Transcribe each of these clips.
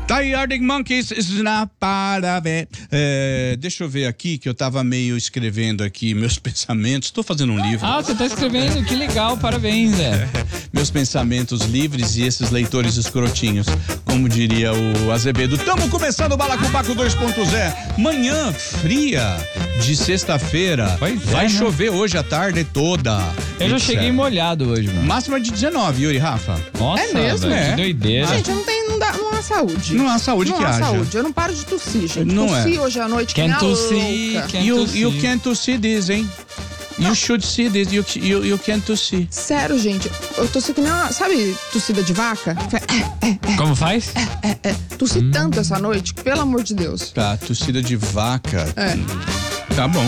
Tá aí, Arctic Monkeys, Snap para ver. Deixa eu ver aqui, que eu tava meio escrevendo aqui meus pensamentos. Tô fazendo um livro. Ah, você tá escrevendo, que legal, parabéns, Meus pensamentos livres e esses leitores escrotinhos, como diria o Azevedo. Tamo começando o Balacobaco 2.0. Manhã fria de sexta-feira. Vai chover hoje a tarde toda. Eu já cheguei molhado hoje, mano. Máxima de 19, Yuri, Rafa. Nossa, É mesmo? velho, que doideira. Gente, não há saúde. Não há saúde que Não há haja. saúde. Eu não paro de tossir, gente. Não Tossi é. hoje à noite que Can't nem a tossir, louca. can't You tossir. can't to see this, hein? You should see this. You can't to see. Sério, gente. Eu tossi que nem uma... Sabe tossida de vaca? Como faz? Tossi tanto essa noite, que, pelo amor de Deus. Tá, tossida de vaca. É. Tá bom.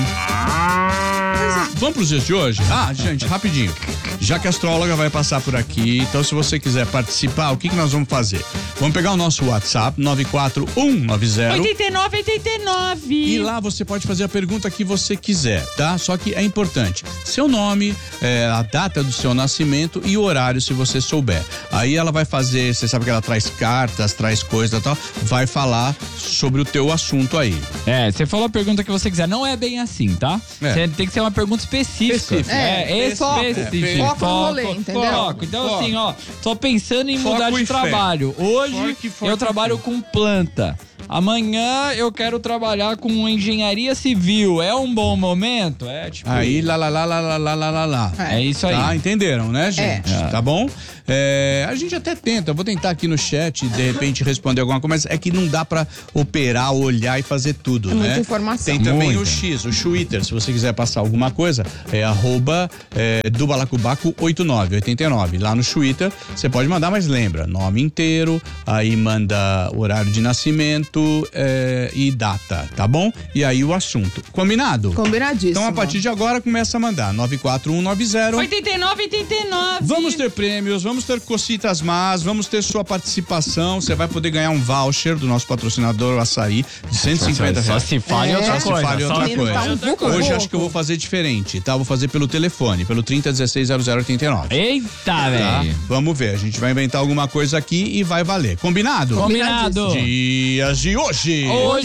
Vamos pros dias de hoje? Ah, gente, rapidinho. Já que a astróloga vai passar por aqui, então se você quiser participar, o que nós vamos fazer? Vamos pegar o nosso WhatsApp, 94190 89. e lá você pode fazer a pergunta que você quiser, tá? Só que é importante, seu nome, a data do seu nascimento e o horário, se você souber. Aí ela vai fazer, você sabe que ela traz cartas, traz coisa e tal, vai falar sobre o teu assunto aí. Você falou a pergunta que você quiser. Não é bem assim, tá? Você tem que ser uma pergunta específica. Específica. Foco no rolê, entendeu? Foco. Então, Foco. assim, ó, tô pensando em Foco mudar e de fé. trabalho. Hoje Foco, eu trabalho com planta. Amanhã eu quero trabalhar com engenharia civil. É um bom momento? Aí, lá. É isso aí. Tá, entenderam, né, gente? É. Tá bom? A gente até tenta, eu vou tentar aqui no chat, de repente, responder alguma coisa, mas é que não dá pra operar, olhar e fazer tudo, né? Muita informação. Tem também Muita. o X, o Twitter, se você quiser passar alguma coisa, do Balacobaco 89. Lá no Twitter, você pode mandar, mas lembra, nome inteiro, aí manda horário de nascimento e data, tá bom? E aí o assunto. Combinado? Combinadíssimo. Então, a partir de agora, começa a mandar 94190. 89. Vamos ter prêmios, vamos ter cocitas más, vamos ter sua participação. Você vai poder ganhar um voucher do nosso patrocinador, o Açaí, de R$150. Só se fale outra Só se coisa. fale outra se coisa. fale outra coisa. Hoje acho que eu vou fazer diferente, tá? Vou fazer pelo telefone, pelo 30160089. Eita, Tá? velho. Vamos ver, a gente vai inventar alguma coisa aqui e vai valer. Combinado? Combinado. Dias de hoje.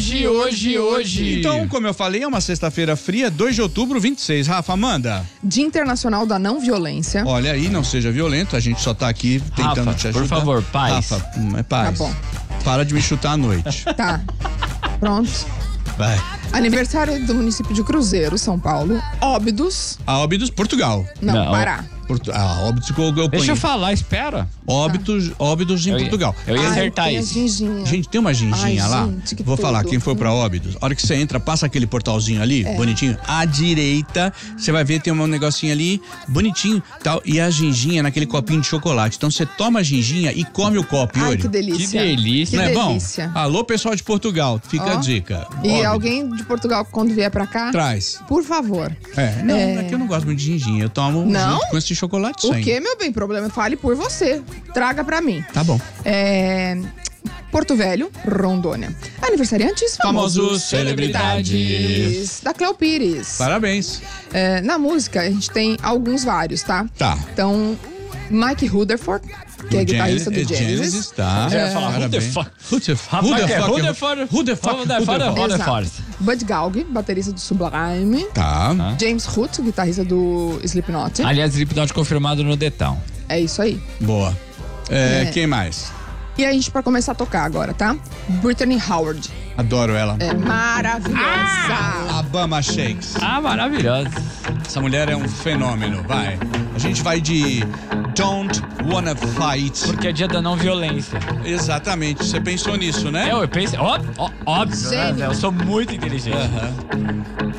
Hoje. Então, como eu falei, é uma sexta-feira fria, 2 de outubro, 26. Rafa, manda. Dia Internacional da Não Violência. Olha aí, não seja violento, a gente só tá aqui tentando Rafa, te ajudar. por favor, paz. Rafa, é paz. Tá bom. Para de me chutar à noite. Tá. Pronto. Vai. Aniversário do município de Cruzeiro, São Paulo. Óbidos. A Óbidos, Portugal. Não, Pará. Óbidos que eu Deixa eu conheço. falar, espera. Óbidos em Portugal. Eu ia acertar tem a isso. ginginha. Gente, tem uma ginginha Ai, lá. gente, que Vou falar, tudo. quem for pra Óbidos, a hora que você entra, passa aquele portalzinho ali, bonitinho, à direita, você vai ver, tem um negocinho ali, bonitinho, tal, e a ginginha naquele copinho de chocolate. Então você toma a ginginha e come o copo, Ai, Yuri. que delícia. Que delícia. Não é bom? delícia. Alô, pessoal de Portugal, fica a Ó. dica. E Óbidos. alguém de Portugal, quando vier pra cá, Traz. por favor. Não, é que eu não gosto muito de ginginha, eu tomo Não? junto com esse chocolate O sem. que, meu bem? Problema, fale por você. Traga pra mim. Tá bom. Porto Velho, Rondônia. Aniversariantes Famosos celebridades. Da Cleo Pires. Parabéns. Na música, a gente tem vários, tá? Tá. Então, Mike Rutherford, que é guitarrista do Genesis, Genesis. tá. Eu ia falar, who the Parabéns. fuck? Who the fuck? Bud Galg, baterista do Sublime. Tá. James Root, guitarrista do Slipknot. Aliás, Slipknot confirmado no The Town. É isso aí. Boa. Quem mais? E a gente, pra começar a tocar agora, tá? Brittany Howard. Adoro ela. É maravilhosa. Obama Shakes. Maravilhoso. Essa mulher é um fenômeno, vai. A gente vai de Don't Wanna Fight. Porque é dia da não violência. Exatamente, você pensou nisso, né? Eu pensei, óbvio, Gênio. eu sou muito inteligente. Aham.